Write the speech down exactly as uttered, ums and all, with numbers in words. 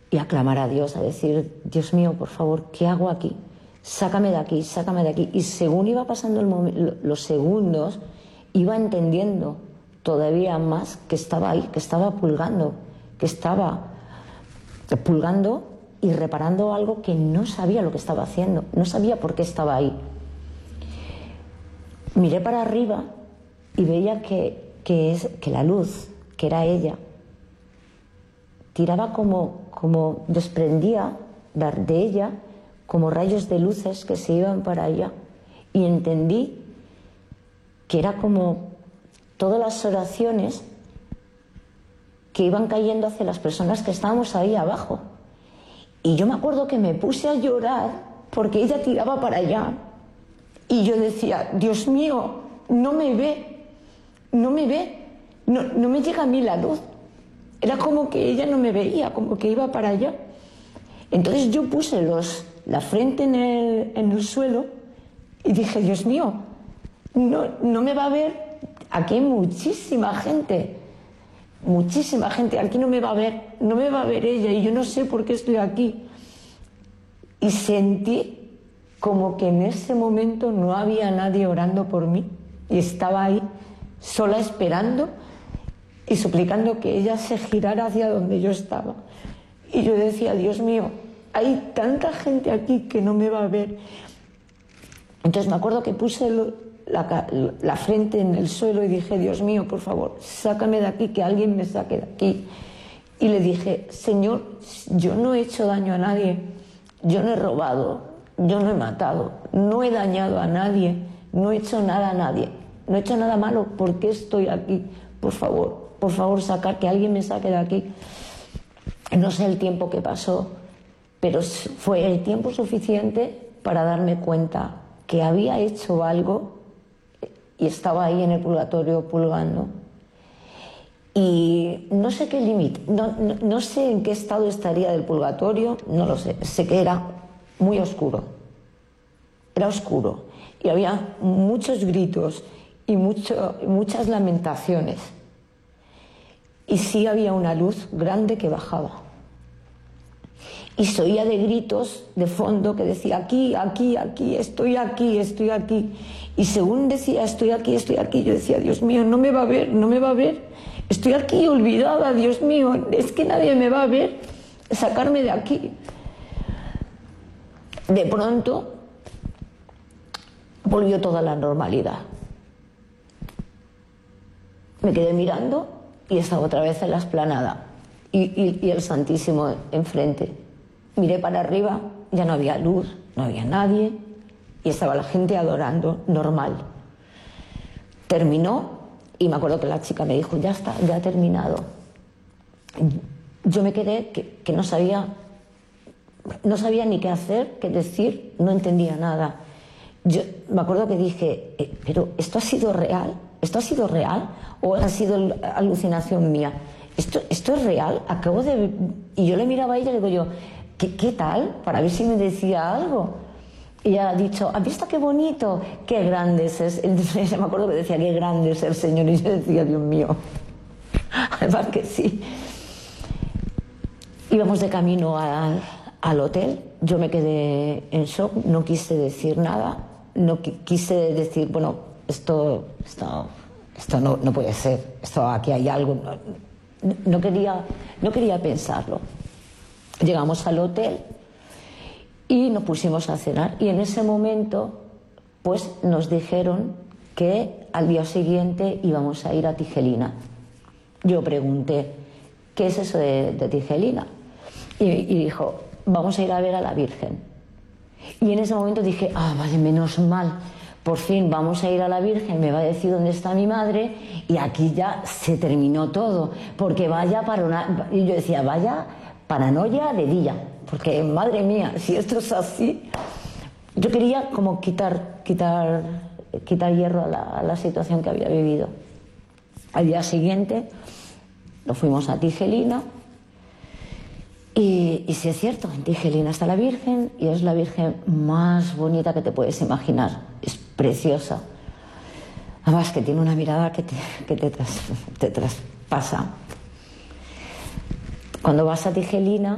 y a clamar a Dios, a decir, Dios mío, por favor, ¿qué hago aquí? Sácame de aquí, sácame de aquí. Y según iba pasando el momen- los segundos, iba entendiendo todavía más que estaba ahí, que estaba pulgando, que estaba pulgando y reparando algo que no sabía lo que estaba haciendo, no sabía por qué estaba ahí. Miré para arriba y veía que, que, es, que la luz, que era ella, tiraba como, como desprendía de ella como rayos de luces que se iban para allá. Y entendí que era como todas las oraciones que iban cayendo hacia las personas que estábamos ahí abajo. Y yo me acuerdo que me puse a llorar porque ella tiraba para allá. Y yo decía, Dios mío, no me ve, no me ve, no, no me llega a mí la luz. Era como que ella no me veía, como que iba para allá. Entonces yo puse los, la frente en el, en el suelo y dije, Dios mío, no, no me va a ver. Aquí hay muchísima gente, muchísima gente, aquí no me va a ver, no me va a ver ella y yo no sé por qué estoy aquí. Y sentí como que en ese momento no había nadie orando por mí y estaba ahí sola esperando y suplicando que ella se girara hacia donde yo estaba. Y yo decía, Dios mío, hay tanta gente aquí que no me va a ver. Entonces me acuerdo que puse el, la, la frente en el suelo y dije, Dios mío, por favor, sácame de aquí, que alguien me saque de aquí. Y le dije, Señor, yo no he hecho daño a nadie, yo no he robado, yo no he matado, no he dañado a nadie, no he hecho nada a nadie, no he hecho nada malo, ¿por qué estoy aquí? Por favor, por favor, sacar, que alguien me saque de aquí. No sé el tiempo que pasó, pero fue el tiempo suficiente para darme cuenta que había hecho algo y estaba ahí en el purgatorio pulgando. Y no sé qué límite, no, no, no sé en qué estado estaría del purgatorio, no lo sé. Sé que era muy oscuro, era oscuro y había muchos gritos y mucho, muchas lamentaciones. Y sí había una luz grande que bajaba. Y se oía de gritos de fondo que decía, aquí, aquí, aquí, estoy aquí, estoy aquí. Y según decía, estoy aquí, estoy aquí, yo decía, Dios mío, no me va a ver, no me va a ver. Estoy aquí olvidada, Dios mío, es que nadie me va a ver, sacarme de aquí. De pronto volvió toda la normalidad. Me quedé mirando y estaba otra vez en la explanada y, y, y el Santísimo enfrente. Miré para arriba, ya no había luz, no había nadie y estaba la gente adorando normal. Terminó y me acuerdo que la chica me dijo, ya está, ya ha terminado. Yo me quedé que, que no sabía, no sabía ni qué hacer, qué decir, no entendía nada. Yo me acuerdo que dije, eh, pero ¿esto ha sido real? ¿Esto ha sido real o ha sido alucinación mía? ¿Esto, esto es real? Acabo de... Y yo le miraba a ella y le digo yo, ¿qué, qué tal? Para ver si me decía algo. Y ella ha dicho, ¿has visto qué bonito? Qué grande es. Entonces me acuerdo que decía, qué grande es el Señor. Y yo decía, Dios mío. Además que sí. Íbamos de camino al, al hotel. Yo me quedé en shock, no quise decir nada. No quise decir, bueno, esto, esto, esto no, no puede ser. Esto, aquí hay algo. No, no, quería, no quería pensarlo. Llegamos al hotel y nos pusimos a cenar y en ese momento pues nos dijeron que al día siguiente íbamos a ir a Tigelina. Yo pregunté, ¿qué es eso de, de Tigelina? Y, y dijo, vamos a ir a ver a la Virgen. Y en ese momento dije, ah, vale, menos mal, por fin vamos a ir a la Virgen, me va a decir dónde está mi madre y aquí ya se terminó todo, porque vaya para una... Y yo decía, vaya paranoia de día. Porque, madre mía, si esto es así... Yo quería como quitar, quitar, quitar hierro a la, a la situación que había vivido. Al día siguiente nos fuimos a Tigelina y, y sí es cierto, en Tigelina está la Virgen y es la Virgen más bonita que te puedes imaginar. Es preciosa. Además que tiene una mirada que te, que te, tras, te traspasa. Cuando vas a Tigelina